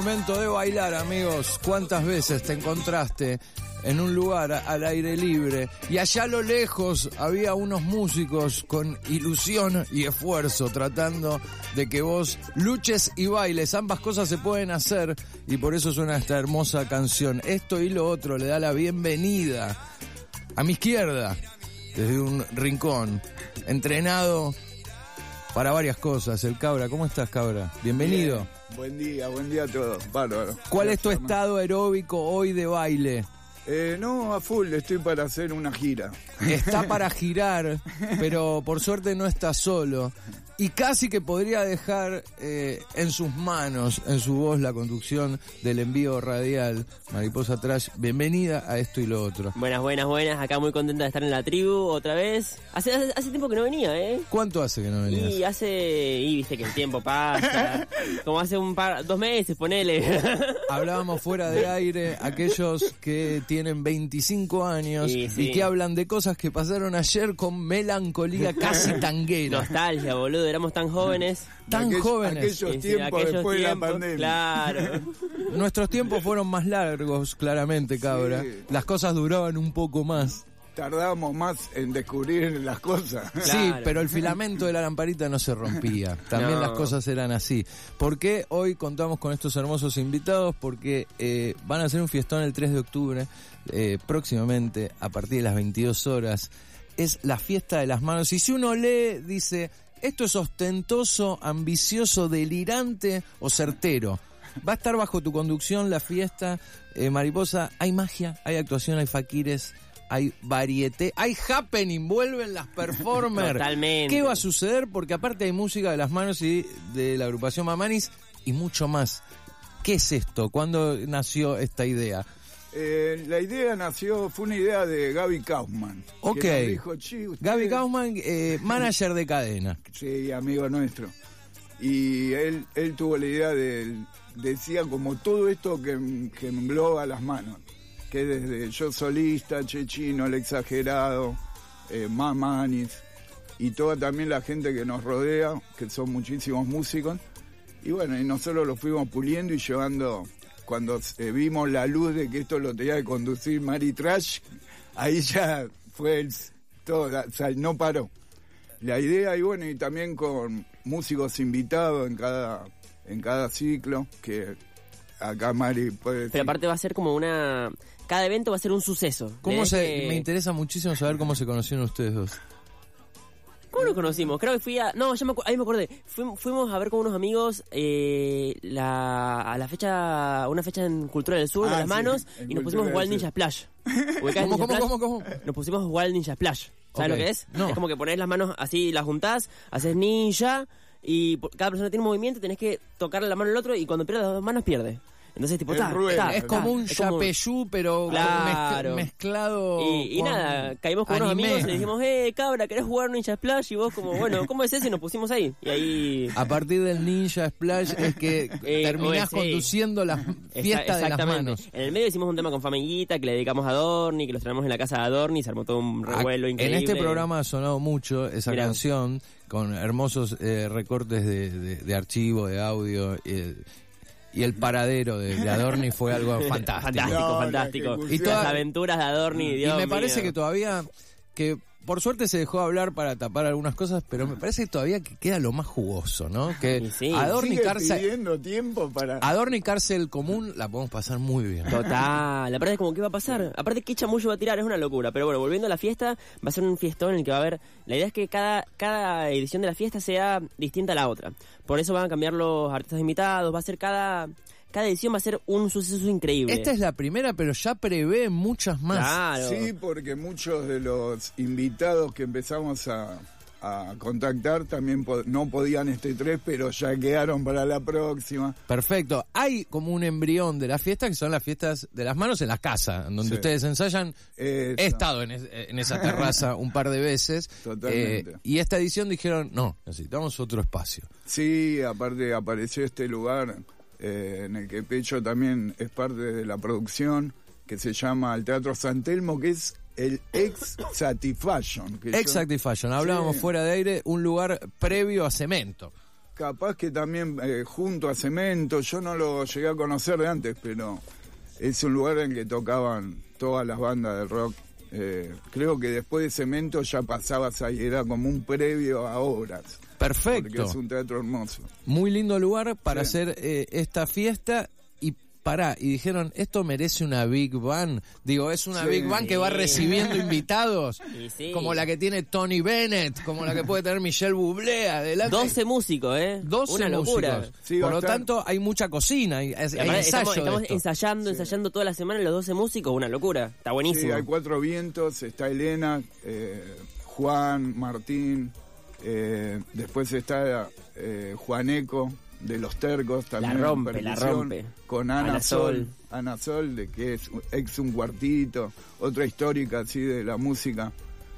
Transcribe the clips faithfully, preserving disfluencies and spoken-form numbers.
Momento de bailar, amigos. ¿Cuántas veces te encontraste en un lugar al aire libre y allá a lo lejos había unos músicos con ilusión y esfuerzo tratando de que vos luches y bailes? Ambas cosas se pueden hacer y por eso suena esta hermosa canción. Esto y lo otro le da la bienvenida a mi izquierda, desde un rincón, entrenado para varias cosas, el Cabra. ¿Cómo estás, Cabra? Bienvenido. Bien. Buen día, buen día a todos. Bárbaro. ¿Cuál es tu estado aeróbico hoy de baile? Eh, no, a full, estoy para hacer una gira. Está para girar, pero por suerte no está solo. Y casi que podría dejar eh, en sus manos, en su voz, la conducción del envío radial. Mariposa Trash, bienvenida a Esto y lo Otro. Buenas, buenas, buenas. Acá muy contenta de estar en la tribu otra vez. Hace, hace, hace tiempo que no venía, ¿eh? ¿Cuánto hace que no venías? Y hace... Y viste que el tiempo pasa. Como hace un par... Dos meses, ponele. Hablábamos fuera de aire, aquellos que tienen veinticinco años sí, sí. y que hablan de cosas que pasaron ayer con melancolía casi tanguera. Nostalgia, boludo. Éramos tan jóvenes. Tan Aquell, jóvenes. Aquellos sí, sí, tiempos aquellos después tiempos, de la pandemia. Claro. Nuestros tiempos fueron más largos, claramente, Cabra. Sí. Las cosas duraban un poco más. Tardamos más en descubrir las cosas. Claro. Sí, pero el filamento de la lamparita no se rompía. También No. las cosas eran así. ¿Por qué hoy contamos con estos hermosos invitados? Porque eh, van a hacer un fiestón el tres de octubre, eh, próximamente, a partir de las veintidós horas. Es la fiesta de las manos. Y si uno lee, dice, esto es ostentoso, ambicioso, delirante o certero. Va a estar bajo tu conducción la fiesta, eh, Mariposa. Hay magia, hay actuación, hay faquires, hay varieté, hay happening, vuelven las performers. Totalmente. ¿Qué va a suceder? Porque aparte hay música de las manos y de la agrupación Mamanis y mucho más. ¿Qué es esto? ¿Cuándo nació esta idea? Eh, la idea nació, fue una idea de Gaby Kaufman. Ok. Que nos dijo, "Chi, ustedes-" Gaby Kaufman, eh, manager de cadena. Sí, amigo nuestro. Y él, él tuvo la idea de, decía como todo esto que, que engloba las manos. Que desde Yo Solista, Chechino, El Exagerado, eh, Mamanis y toda también la gente que nos rodea, que son muchísimos músicos. Y bueno, y nosotros lo fuimos puliendo y llevando, cuando eh, vimos la luz de que esto lo tenía que conducir Mari Trash, ahí ya fue el, todo, o sea, no paró. La idea, y bueno, y también con músicos invitados en cada, en cada ciclo, que acá Mari puede decir. Pero aparte va a ser como una... Cada evento va a ser un suceso. ¿Cómo De se, que- Me interesa muchísimo saber cómo se conocieron ustedes dos. ¿Cómo nos conocimos? Creo que fui a... No, ya me, acu- ahí me acordé. Fuim- fuimos a ver con unos amigos eh, la, a la fecha... Una fecha en Cultura del Sur, Ah, de las sí, manos, en y nos Cultura pusimos a del jugar Sur. Ninja Splash. ¿Ubicás ¿Cómo, Ninja cómo, Splash? cómo, cómo? Nos pusimos a jugar Ninja Splash. ¿Sabes Ok. lo que es? No. Es como que ponés las manos así, las juntás, haces ninja, y por- cada persona tiene un movimiento, tenés que tocarle la mano al otro, y cuando pierdes las dos manos, pierde. Entonces, tipo, Es ta, rueda. ta, Es ta, como un es como- yapeyú, pero Claro. mezcl- mezclado. Y, y con nada, caímos con unos anime. amigos y le dijimos, eh, cabra, ¿querés jugar Ninja Splash? Y vos como, bueno, ¿cómo es eso? Y nos pusimos ahí. Y ahí... A partir del Ninja Splash es que Eh, terminás O S. conduciendo la Esa- fiesta de las exactamente. manos. En el medio hicimos un tema con Famiguita que le dedicamos a Adorni, que los traemos en la casa de Adorni, se armó todo un revuelo En increíble. este programa ha sonado mucho esa Mirá. canción con hermosos eh, recortes de, de, de archivo, de audio. eh, y el paradero de, de Adorni fue algo fantástico. Fantástico, No, la fantástico. ejecución. Y toda- Las aventuras de Adorni, Dios y me mío. parece que todavía, que por suerte se dejó hablar para tapar algunas cosas, pero me parece que todavía que queda lo más jugoso, ¿no? Que Y sí. Adorni Sigue Cárcel, pidiendo tiempo para... Adorni Cárcel común la podemos pasar muy bien. Total, aparte es como que va a pasar, aparte qué chamullo va a tirar, es una locura, pero bueno, volviendo a la fiesta, va a ser un fiestón en el que va a haber, la idea es que cada, cada edición de la fiesta sea distinta a la otra, por eso van a cambiar los artistas invitados, va a ser cada, cada edición va a ser un suceso increíble. Esta es la primera, pero ya prevé muchas más. Claro. Sí, porque muchos de los invitados que empezamos a, a contactar también po- no podían este tres, pero ya quedaron para la próxima. Perfecto. Hay como un embrión de la fiesta que son las fiestas de las manos en la casa, en donde Sí. ustedes ensayan. Eso. He estado en, es- en esa terraza un par de veces. Totalmente. Eh, y esta edición dijeron, no, necesitamos otro espacio. Sí, aparte apareció este lugar eh, en el que Pecho también es parte de la producción, que se llama el Teatro San Telmo, que es el ex Satisfaction. que Ex yo- Satisfaction. Hablábamos Sí. fuera de aire, un lugar previo a Cemento. capaz que también eh, junto a Cemento, yo no lo llegué a conocer de antes, pero es un lugar en que tocaban todas las bandas de rock. Eh, creo que después de Cemento ya pasabas ahí, era como un previo a obras. Perfecto. Porque es un teatro hermoso. Muy lindo lugar para Sí. hacer eh, esta fiesta. Y pará, y dijeron, esto merece una Big Band. Digo, es una Sí. Big Band que va Sí. recibiendo invitados, Y sí. como la que tiene Tony Bennett, como la que puede tener Michelle Bublé, adelante. doce músicos, ¿eh? doce Una locura. músicos. Sí, Por lo bastante. tanto, hay mucha cocina, hay, hay Y aparte, ensayo estamos de estamos esto. ensayando, ensayando toda la semana los doce músicos, una locura. Está Sí, buenísimo. hay Cuatro Vientos, está Elena, eh, Juan, Martín, eh, después está eh, Juaneco de Los Tercos, también en rompe, la percusión, rompe. con Ana, Ana Sol, Sol. Ana Sol, de que es ex un cuartito, otra histórica así de la música.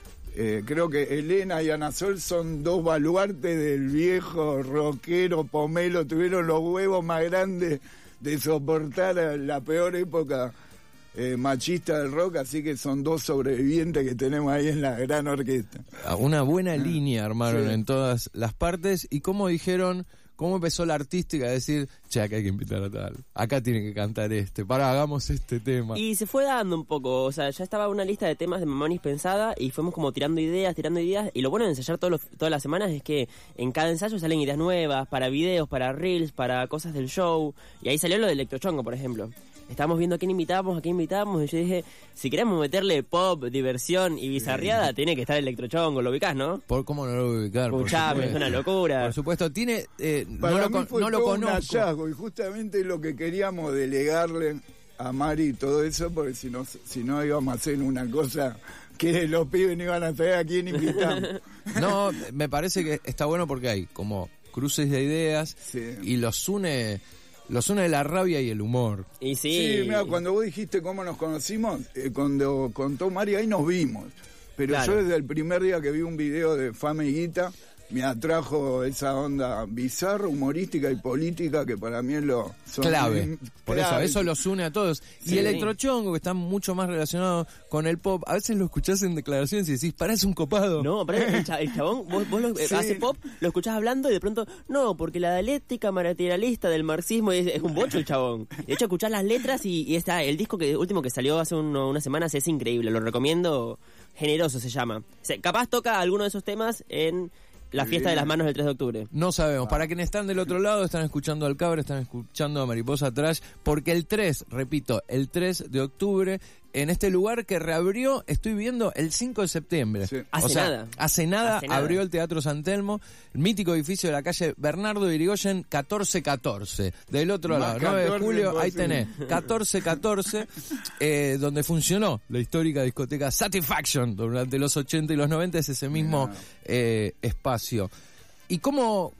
Eh, creo que Elena y Ana Sol son dos baluartes del viejo rockero pomelo, tuvieron los huevos más grandes de soportar la peor época eh, machista del rock, así que son dos sobrevivientes que tenemos ahí en la gran orquesta. Una buena línea armaron Sí. en todas las partes. Y como dijeron, cómo empezó la artística a decir, che, acá hay que invitar a tal, acá tiene que cantar este, para hagamos este tema. Y se fue dando un poco, o sea, ya estaba una lista de temas de Mamonis pensada y fuimos como tirando ideas, tirando ideas. Y lo bueno de ensayar todos los, todas las semanas es que en cada ensayo salen ideas nuevas, para videos, para reels, para cosas del show. Y ahí salió lo de Electrochongo, por ejemplo. Estábamos viendo a quién invitábamos, a quién invitábamos, y yo dije, si queremos meterle pop, diversión y bizarriada, tiene que estar Electrochongo, lo ubicás, ¿no? Por cómo no lo voy a ubicar. por Escuchame, es supuesto. una locura. Por supuesto, tiene, eh, no Para lo, mí con- fue no lo todo un conozco. hallazgo, y justamente lo que queríamos delegarle a Mari y todo eso, porque si no, si no íbamos a hacer una cosa que los pibes no iban a saber a quién invitamos. No, me parece que está bueno porque hay como cruces de ideas Sí. y los une, los une la rabia y el humor. Y sí, Sí, mira, cuando vos dijiste cómo nos conocimos, eh, cuando contó Mari, ahí nos vimos. Pero Claro. yo desde el primer día que vi un video de Fama y Guita, me atrajo esa onda bizarra, humorística y política que para mí es lo... son- Clave. Por eso, clave. eso los une a todos. Sí. Y Electrochongo, que está mucho más relacionado con el pop, a veces lo escuchás en declaraciones y decís, parece un copado. No, pero el, cha- el chabón, vos, vos lo, eh, Sí. hace pop, lo escuchás hablando y de pronto, no, porque la dialéctica materialista del marxismo es, es un bocho el chabón. De hecho, escuchás las letras y, y está, el disco que último que salió hace uno- unas semanas es increíble, lo recomiendo, Generoso se llama. O sea, capaz toca alguno de esos temas en la Qué fiesta de bien. las manos del tres de octubre. No sabemos. Para quienes están del otro lado, están escuchando al Cabra, están escuchando a Mariposa Trash, porque el tres, repito, el tres de octubre, en este lugar que reabrió, estoy viendo, el cinco de septiembre. Sí. Hace o sea, nada. Hace nada Hace nada. abrió el Teatro San Telmo, el mítico edificio de la calle Bernardo de Irigoyen, catorce catorce. Del otro Más lado, nueve de catorce julio, ahí imposible. tenés, catorce catorce, eh, donde funcionó la histórica discoteca Satisfaction durante los ochenta y los noventa, es ese mismo Mirá. eh, espacio. ¿Y cómo,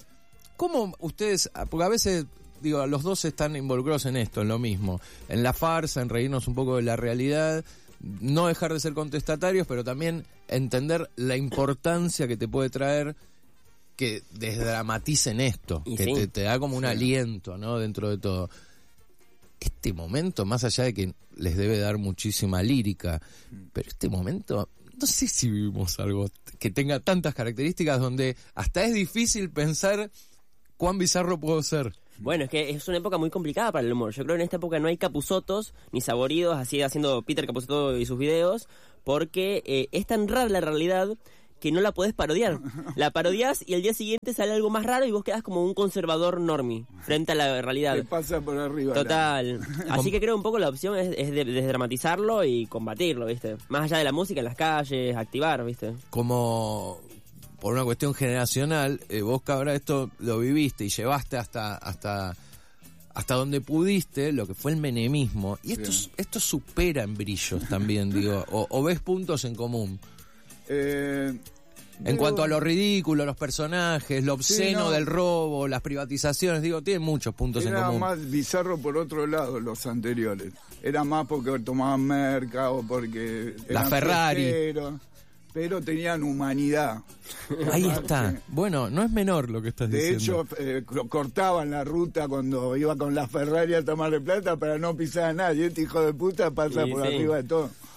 cómo ustedes, porque a veces, digo, los dos están involucrados en esto, en lo mismo, en la farsa, en reírnos un poco de la realidad, no dejar de ser contestatarios, pero también entender la importancia que te puede traer que desdramaticen esto, Y que sí. te, te da como un aliento, ¿no?, dentro de todo. Este momento, más allá de que les debe dar muchísima lírica, pero este momento, no sé si vivimos algo que tenga tantas características donde hasta es difícil pensar cuán bizarro puedo ser. Bueno, es que es una época muy complicada para el humor. Yo creo que en esta época no hay Capusottos ni Saboridos, así haciendo Peter Capusotto y sus videos, porque eh, es tan rara la realidad que no la podés parodiar. La parodias y al día siguiente sale algo más raro y vos quedás como un conservador normie frente a la realidad. Te pasa por arriba. Total. Así que creo un poco la opción es, es de- desdramatizarlo y combatirlo, ¿viste? Más allá de la música en las calles, activar, ¿viste? Como por una cuestión generacional, eh, vos, Cabra, esto lo viviste y llevaste hasta hasta hasta donde pudiste lo que fue el menemismo. Y esto, Sí. esto supera en brillos también, digo, o, o ves puntos en común. Eh, En digo, cuanto a lo ridículo, los personajes, lo obsceno Sí, no. del robo, las privatizaciones, digo, tiene muchos puntos en Era común. más bizarro por otro lado los anteriores. Era más porque tomaban merca o porque La eran Ferrari. fiesteros, pero tenían humanidad. Ahí está. Bueno, no es menor lo que estás De diciendo. hecho, eh, co- cortaban la ruta cuando iba con la Ferrari a tomar de plata para no pisar a nadie. Este hijo de puta pasa Sí, por sí. arriba de todo.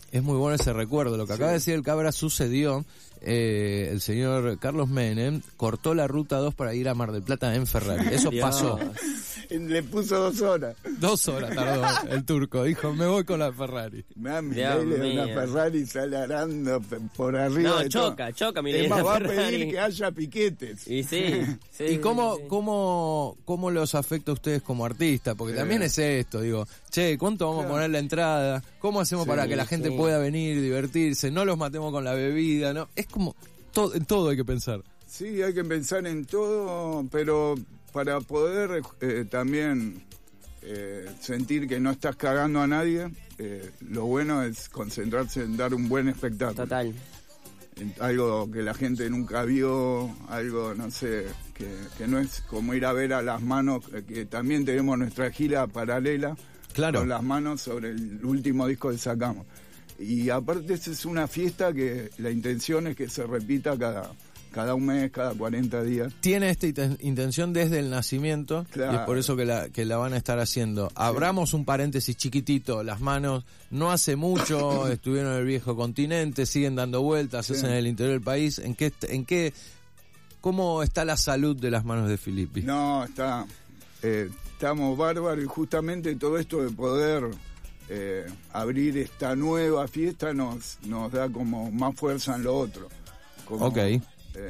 Es muy bueno ese recuerdo. Lo que Sí. acaba de decir el Cabra sucedió. Eh, el señor Carlos Menem cortó la ruta dos para ir a Mar del Plata en Ferrari. Eso Dios. pasó. Le puso dos horas. Dos horas tardó el turco. Dijo, me voy con la Ferrari. Mami, Dios Lele, una mío. Ferrari sale arando pe- por arriba. No, de todo. choca, choca, mi Es Lele, más, la va a Ferrari. pedir que haya piquetes. Y sí, sí. ¿Y cómo, sí, sí. cómo, cómo los afecta a ustedes como artistas? Porque Sí. también es esto, digo, che, ¿cuánto vamos a Claro. poner la entrada? ¿Cómo hacemos Sí, para que la gente sí. pueda venir, divertirse? No los matemos con la bebida, ¿no? Es como, todo, en todo hay que pensar. Sí, hay que pensar en todo, pero para poder eh, también eh, sentir que no estás cagando a nadie, eh, lo bueno es concentrarse en dar un buen espectáculo. Total. En algo que la gente nunca vio, algo, no sé, que, que no es como ir a ver a Las Manos, eh, que también tenemos nuestra gira paralela Claro. con Las Manos sobre el último disco que sacamos. Y aparte esa es una fiesta que la intención es que se repita cada, cada un mes, cada cuarenta días. Tiene esta inten- intención desde el nacimiento Claro. y es por eso que la, que la van a estar haciendo. Abramos un paréntesis chiquitito, Las Manos no hace mucho estuvieron en el viejo continente, siguen dando vueltas, Sí. es en el interior del país. ¿En qué, en qué, cómo está la salud de Las Manos de Filippi? No, está, eh, estamos bárbaros y justamente todo esto de poder eh, abrir esta nueva fiesta nos, nos da como más fuerza en lo otro. Como, Ok. eh,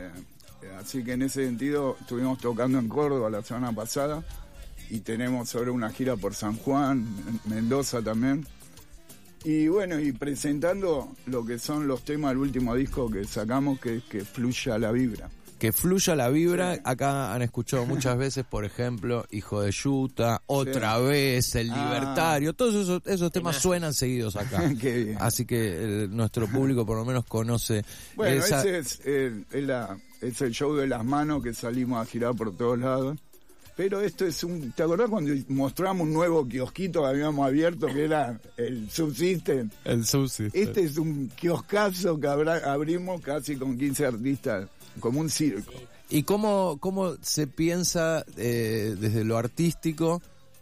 así que en ese sentido estuvimos tocando en Córdoba la semana pasada y tenemos sobre una gira por San Juan, en Mendoza también. Y bueno, y presentando lo que son los temas del último disco que sacamos, que es Que Fluya la Vibra. Que fluya la vibra. Sí. Acá han escuchado muchas veces, por ejemplo, Hijo de Yuta, Otra vez, El Ah. Libertario. Todos esos, esos temas Temazo. suenan seguidos acá. Qué bien. Así que eh, nuestro público por lo menos conoce Bueno, esa... ese es, eh, es, la, es el show de Las Manos que salimos a girar por todos lados. Pero esto es un... ¿Te acordás cuando mostramos un nuevo kiosquito que habíamos abierto que era el Subsystem? El Subsystem. Este es un kioscazo que abra- abrimos casi con quince artistas, como un circo. ¿Y cómo, cómo se piensa eh, desde lo artístico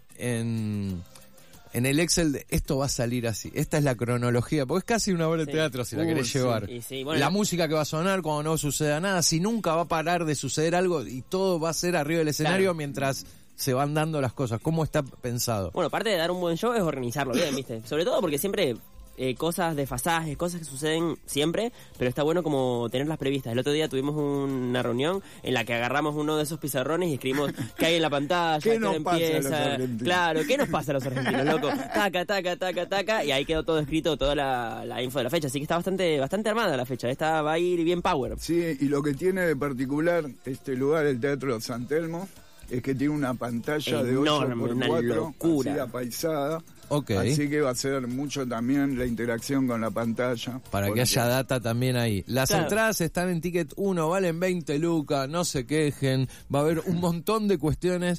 en, en el Excel de esto va a salir así? Esta es la cronología, porque es casi una obra de Sí. teatro si la Uh, querés sí. llevar. Y sí, bueno, la música que va a sonar cuando no suceda nada, si nunca va a parar de suceder algo y todo va a ser arriba del escenario Claro. mientras se van dando las cosas. ¿Cómo está pensado? Bueno, aparte de dar un buen show es organizarlo bien, ¿viste? Sobre todo porque siempre eh, cosas desfasajes, cosas que suceden siempre, pero está bueno como tenerlas previstas. El otro día tuvimos una reunión en la que agarramos uno de esos pizarrones y escribimos qué hay en la pantalla, ¿Qué qué nos hora pasa a los empieza. argentinos? Claro, ¿qué nos pasa a los argentinos, loco? Taca, taca, taca, taca, y ahí quedó todo escrito, toda la, la info de la fecha. Así que está bastante, bastante armada la fecha. Esta va a ir bien power. Sí, y lo que tiene de particular este lugar, el Teatro San Telmo, es que tiene una pantalla de ocho Enorme, por una cuatro, locura. así apaisada. Ok. Así que va a ser mucho también la interacción con la pantalla. Para que porque- haya data también ahí. Las Claro. entradas están en Ticket uno, valen veinte lucas, no se quejen. Va a haber un montón de cuestiones.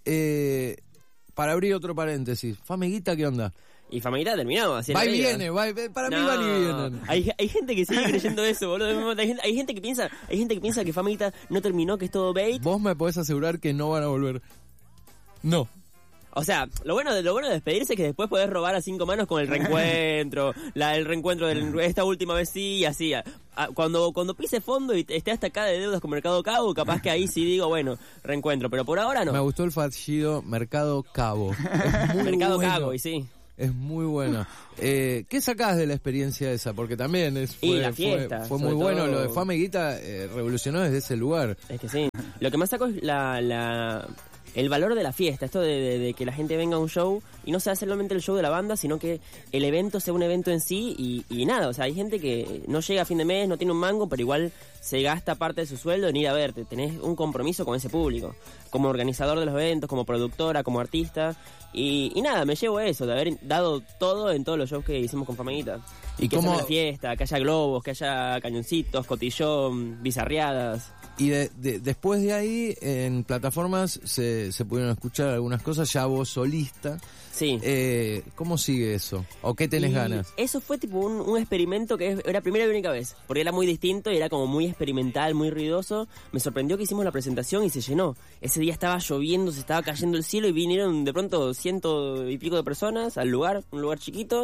Eh, para abrir otro paréntesis, Famiguita, ¿qué onda? Y Famiguita terminó, así es Va la y vida. viene, va y- para mí No, van y vienen. Hay, hay gente que sigue creyendo eso, boludo. Hay gente, hay gente que piensa, hay gente que piensa que Famiguita no terminó, que es todo bait. Vos me podés asegurar que no van a volver. No. O sea, lo bueno de lo bueno de despedirse es que después podés robar a cinco manos con el reencuentro, la, el reencuentro de esta última vez sí y así. A- a- cuando cuando pise fondo y esté hasta acá de deudas con Mercado Cabo, capaz que ahí sí digo, bueno, reencuentro, pero por ahora no. Me gustó el fallido Mercado Cabo. Es muy Mercado bueno. Cabo, y sí. Es muy bueno. Eh, ¿Qué sacás de la experiencia esa? Porque también es, fue, Y la fue- fiesta, fue muy sobre bueno. todo. Lo de Famiguita eh, revolucionó desde ese lugar. Es que sí. Lo que más saco es la, la el valor de la fiesta, esto de, de- de que la gente venga a un show y no sea solamente el show de la banda, sino que el evento sea un evento en sí y, y nada, o sea, hay gente que no llega a fin de mes, no tiene un mango, pero igual se gasta parte de su sueldo en ir a verte, tenés un compromiso con ese público, como organizador de los eventos, como productora, como artista, y, y nada, me llevo eso, de haber dado todo en todos los shows que hicimos con Famiguita. ¿Y que cómo- sea una fiesta, que haya globos, que haya cañoncitos, cotillón, bizarreadas. Y de- de- después de ahí, en plataformas se, se pudieron escuchar algunas cosas, ya vos solista. Sí. Eh, ¿Cómo sigue eso? ¿O qué tenés Y ganas? Eso fue tipo un, un experimento que es- era primera y única vez, porque era muy distinto y era como muy experimental, muy ruidoso. Me sorprendió que hicimos la presentación y se llenó. Ese día estaba lloviendo, se estaba cayendo el cielo y vinieron de pronto ciento y pico de personas al lugar, un lugar chiquito.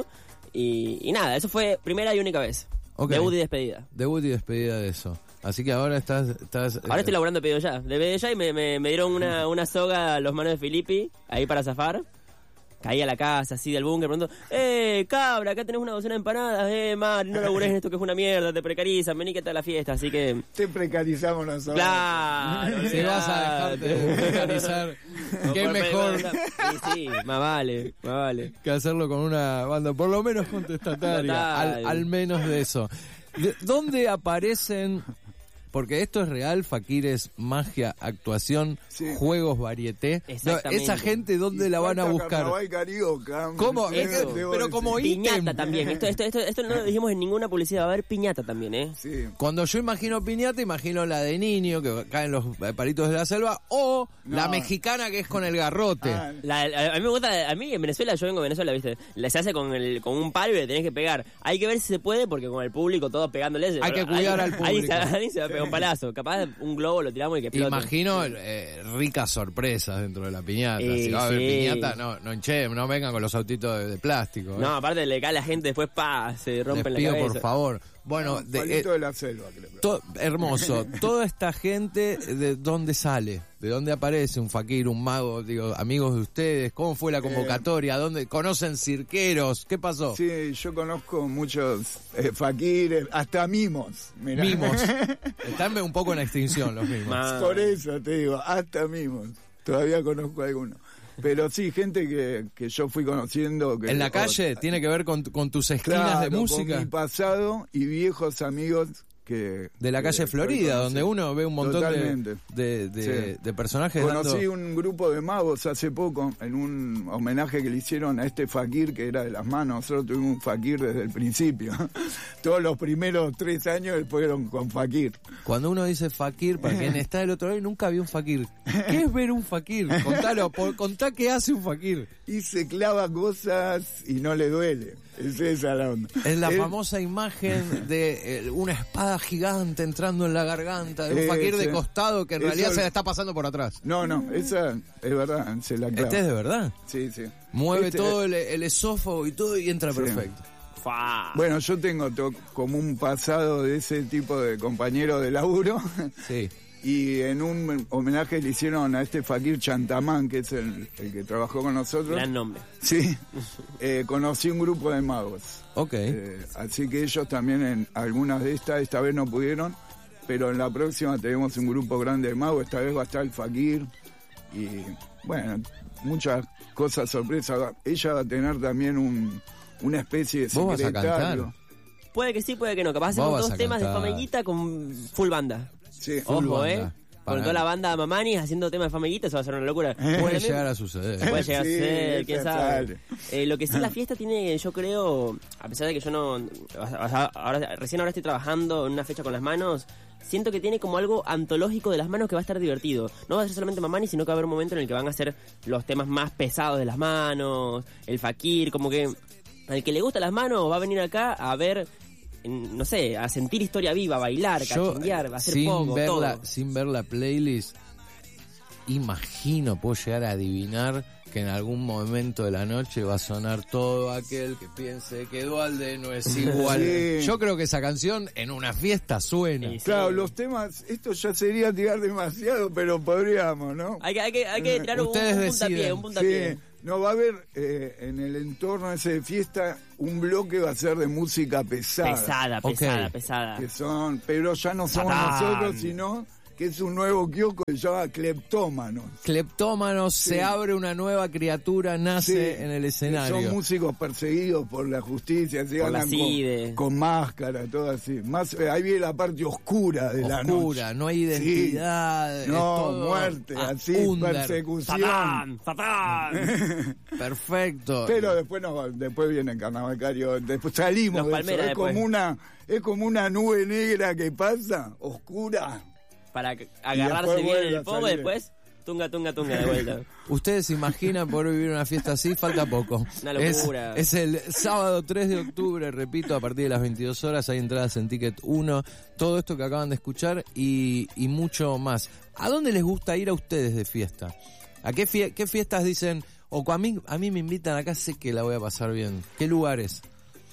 Y, y nada, eso fue primera y única vez. Ok. Debut y despedida. Debut y despedida de eso. Así que ahora estás... estás Ahora estoy laburando de pedido ya. De pedido ya y me, me, me dieron una, una soga a los manos de Filippi, ahí para zafar. Caí a la casa, así del búnker, pronto, ¡eh, cabra, acá tenés una docena de empanadas! ¡Eh, Mari, no laburés en esto que es una mierda, te precarizan, vení que está la fiesta! Así que... Te precarizamos nosotros. ¡Claro! Si vas a dejarte de precarizar, qué Por- mejor Sí, sí, más vale, más vale. que hacerlo con una banda, por lo menos contestataria, Total. al, al menos de eso. ¿De- ¿Dónde aparecen? Porque esto es real, Fakires, magia, actuación, Sí. juegos, varieté. Exactamente. Esa gente, ¿dónde Y la van a falta buscar? Carnaval Carioca. ¿Cómo? Me- Eso. debo Pero decir. como Piñata ítem. también, esto, esto, esto, esto no lo dijimos en ninguna publicidad, va a haber piñata también, ¿eh? Sí. Cuando yo imagino piñata, imagino la de niño, que caen los eh, palitos de la selva, o No. la mexicana, que es con el garrote. Ah, La- a, a mí me gusta, a mí en Venezuela, yo vengo de Venezuela, ¿viste? La- Se hace con el con un palo y le tenés que pegar. Hay que ver si se puede, porque con el público todo pegándole. Hay que cuidar ahí- al público. Ahí, se- ahí se va a pegar un palazo. Capaz un globo lo tiramos y que explote. Imagino eh, ricas sorpresas dentro de la piñata. Eh, si va a haber sí. piñata, no, no, che, no vengan con los autitos de, de plástico. ¿eh? No, aparte le cae a la gente después, pa, se Les rompen la pido, cabeza. por favor. Bueno, de- Palito eh, de la selva, creo. to- hermoso. Toda esta gente, ¿de dónde sale? ¿De dónde aparece un fakir, un mago? Digo, amigos de ustedes, ¿cómo fue la convocatoria? ¿Dónde conocen cirqueros? ¿Qué pasó? Sí, yo conozco muchos eh, fakires, hasta mimos. Mirá. Mimos. Están un poco en extinción los mimos. Ma- Por eso te digo, hasta mimos. Todavía conozco algunos. Pero sí, gente que, que yo fui conociendo. Que, En la calle, o- tiene que ver con, con tus esquinas claro, de música. Con mi pasado y viejos amigos que... De la calle que Florida, fui donde conociendo. uno ve un montón de, Totalmente. de, de- Sí. de personajes Conocí dando... un grupo de magos hace poco en un homenaje que le hicieron a este fakir que era de las manos. Nosotros tuvimos un fakir desde el principio. Todos los primeros tres años fueron con fakir. Cuando uno dice fakir, para quien está del otro lado y nunca vio un fakir. ¿Qué es ver un fakir? Contalo, por, contá qué hace un fakir. Y se clava cosas y no le duele. Es esa la onda. Es la Él- famosa imagen de eh, una espada gigante entrando en la garganta de un Ese. fakir de costado que en Eso- realidad se la está pasando por atrás. No, no, esa es verdad, se la clava. Este es de verdad. Sí, sí. Mueve Este- todo el, el esófago y todo y entra Sí. perfecto. Fa. Bueno, yo tengo to- como un pasado de ese tipo de compañero de laburo. Sí. Y en un homenaje le hicieron a este fakir Chantamán, que es el, el que trabajó con nosotros. Gran nombre. Sí, eh, conocí un grupo de magos. Ok. Eh, así que ellos también en algunas de estas, esta vez no pudieron, pero en la próxima tenemos un grupo grande de magos. Esta vez va a estar el fakir y, bueno, muchas cosas sorpresas. Ella va a tener también un, una especie de ¿Vos vas a secretario. cantar? Puede que sí, puede que no. Capaz Vos hacemos vas dos a temas de cantar. Famiguita con full banda. Sí. Full Ojo, banda. eh. Para- Con toda la banda Mamani haciendo temas de Famiguita, eso va a ser una locura. Puede Bueno, llegar a suceder. Puede llegar Sí, a ser, quién esa sabe. sale. Eh, lo que sí la fiesta tiene, yo creo, a pesar de que yo no, o sea, ahora, recién ahora estoy trabajando en una fecha con las manos, siento que tiene como algo antológico de las manos que va a estar divertido. No va a ser solamente Mamani, sino que va a haber un momento en el que van a ser los temas más pesados de las manos, el fakir, como que al que le gusta las manos va a venir acá a ver, no sé, a sentir historia viva, a bailar, Yo, cachinguear, a hacer sin poco, ver todo. la, sin ver la playlist, imagino, puedo llegar a adivinar que en algún momento de la noche va a sonar todo aquel que piense que Dualde no es igual. Sí. Yo creo que esa canción en una fiesta suena. Sí, sí. Claro, los temas, esto ya sería tirar demasiado, pero podríamos, ¿no? Hay que, hay que, hay que tirar un, un Ustedes puntapié, deciden. un puntapié. Sí, no va a haber eh, en el entorno ese de fiesta un bloque va a ser de música pesada. Pesada, Ok. pesada, pesada. Que son, pero ya no somos Satán. nosotros, sino que es un nuevo kiosco que se llama Cleptómanos. Cleptómanos, Sí. se abre una nueva criatura, nace Sí, en el que escenario. Son músicos perseguidos por la justicia, se Por la andan CIDE. con, con máscara, todo así. Más, eh, ahí viene la parte oscura de la noche. Oscura, no hay identidad. es No, todo muerte, a- así, under. persecución. ¡Satán! ¡Satán! Perfecto. Pero después no, después viene el carnavalcario, después salimos Los de eso. Palmeras Es después. como una, es como una nube negra que pasa, oscura. Para que- agarrarse después bien vuelve el a pogo y salir. después tunga, tunga, tunga de vuelta. ¿Ustedes se imaginan poder vivir una fiesta así? Falta poco. Una Es, locura. es el sábado tres de octubre, repito, a partir de las veintidós horas. Hay entradas en Ticket uno. Todo esto que acaban de escuchar y, y mucho más. ¿A dónde les gusta ir a ustedes de fiesta? ¿A qué, fie- qué fiestas dicen? O a mí, a mí me invitan acá, sé que la voy a pasar bien. ¿Qué lugares?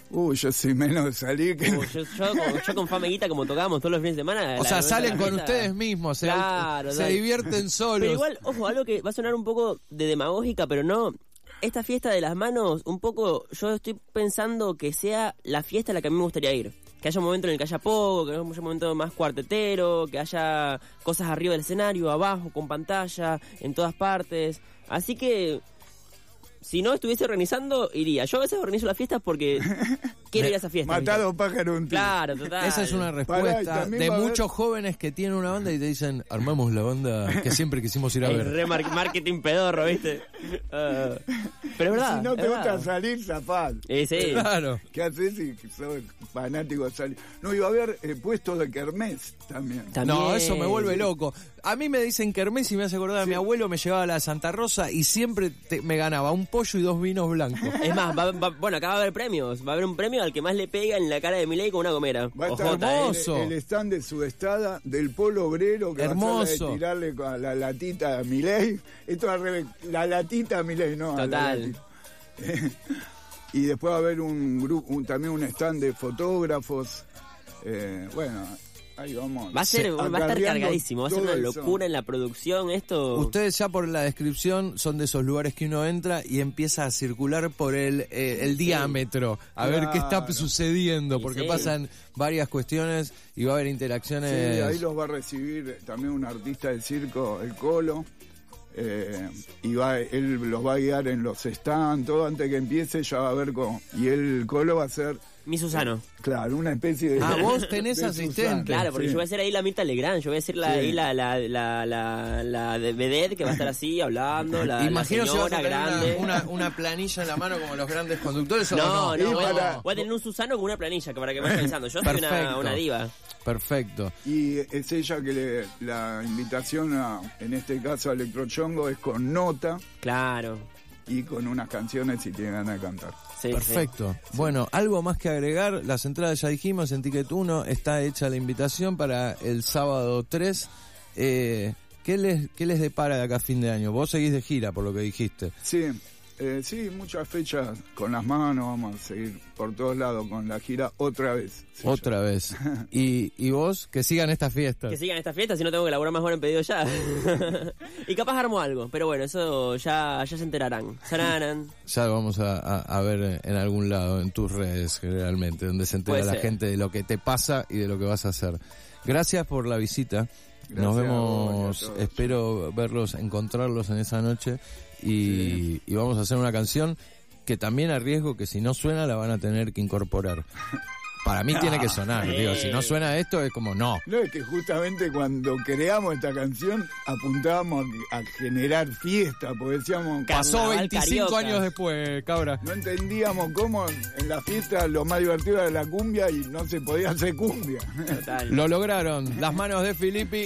Uy, yo soy menos de salir que... Uh, yo, yo, con- yo con Fameguita, como tocábamos todos los fines de semana... O la- sea, la- salen la con fiesta- ustedes mismos, se, Claro, se dale. divierten solos. Pero igual, ojo, algo que va a sonar un poco de demagógica, pero no. Esta fiesta de las manos, un poco, yo estoy pensando que sea la fiesta a la que a mí me gustaría ir. Que haya un momento en el que haya poco, que haya un momento más cuartetero, que haya cosas arriba del escenario, abajo, con pantalla, en todas partes. Así que, si no estuviese organizando, iría. Yo a veces organizo las fiestas porque quiero ir a esa fiesta. Matado pájaro un tiro. Claro, total. Esa es una Pará, y respuesta también de va a haber- muchos jóvenes que tienen una banda y te dicen, armamos la banda que siempre quisimos ir a Es ver. re mar- marketing pedorro, ¿viste? Ah, pero es verdad. Si no es te verdad. gusta salir, zafás. Eh, sí. Claro. ¿Qué haces si sos fanático de salir? No, iba a haber eh, puestos de kermés también. También. No, eso me vuelve loco. A mí me dicen kermés y me hace acordar a mi abuelo, me llevaba a la Santa Rosa y siempre te- me ganaba un pollo y dos vinos blancos. Es más, va- va- bueno, acá va a haber premios. Va a haber un premio al que más le pega en la cara de Milei con una gomera. Va a estar Ojota, ¿eh? hermoso. el, el stand de Sudestada del Polo Obrero que Hermoso. va a ser la de tirarle con la latita a Milei. Esto al revés, la latita a Milei, no. a la Total. latita. Y después va a haber un grupo, un- también un stand de fotógrafos. Eh, bueno, ahí vamos. Va a ser, va a estar acarreando cargadísimo, va a ser todo una eso. locura en la producción esto. Ustedes ya por la descripción son de esos lugares que uno entra y empieza a circular por el, eh, el diámetro, a ver qué está Claro. sucediendo, Sí, porque sí. pasan varias cuestiones y va a haber Sí, interacciones. ahí los va a recibir también un artista del circo, el Colo. Eh, y va, él los va a guiar en los stands, todo antes que empiece ya va a ver cómo. Y el Colo va a ser, Mi Susano. claro, una especie de... Ah, vos tenés de asistente. Susana, Claro, porque sí. yo voy a ser ahí la Mirta Legrand, yo voy a ser la, Sí. ahí la, la, la, la, la de vedette que va a estar así hablando, la, Imagino la si vas a señora tener grande. una, una, una planilla en la mano como los grandes conductores. ¿o No, no, no, Y voy, a- para- voy a tener un Susano con una planilla que para que vaya pensando. Yo soy una, Perfecto. una diva. Perfecto. Y es ella que le, la invitación, a, en este caso a Electrochongo, es con nota Claro. y con unas canciones si tiene ganas de cantar. Sí, Perfecto. Bueno, algo más que agregar. Las entradas ya dijimos en Ticket uno. Está hecha la invitación para el sábado tres. Eh, ¿qué, les, ¿Qué les depara de acá a fin de año? Vos seguís de gira, por lo que dijiste. Sí, eh, sí, muchas fechas con las manos, vamos a seguir por todos lados con la gira otra vez. se Otra vez. Y, y vos, que sigan estas fiestas. Que sigan esta fiesta, si no tengo que elaborar más horas en pedido ya. Y capaz armo algo, pero bueno, eso ya, ya se enterarán. Saranan. Ya lo vamos a, a- a ver en algún lado, en tus redes generalmente, donde se entera Puede la ser. gente de lo que te pasa y de lo que vas a hacer. Gracias por la visita. Gracias Nos a vos y a vemos, todos. espero verlos, encontrarlos en esa noche y, y vamos a hacer una canción que también arriesgo que si no suena la van a tener que incorporar. Para mí tiene que sonar, digo, si no suena esto es como no. No, es que justamente cuando creamos esta canción apuntábamos a, a generar fiesta, porque decíamos, Pasó Carnaval veinticinco carioca. años después, cabra. no entendíamos cómo en la fiesta lo más divertido era la cumbia y no se podía hacer cumbia. Total. Lo lograron, las manos de Filippi.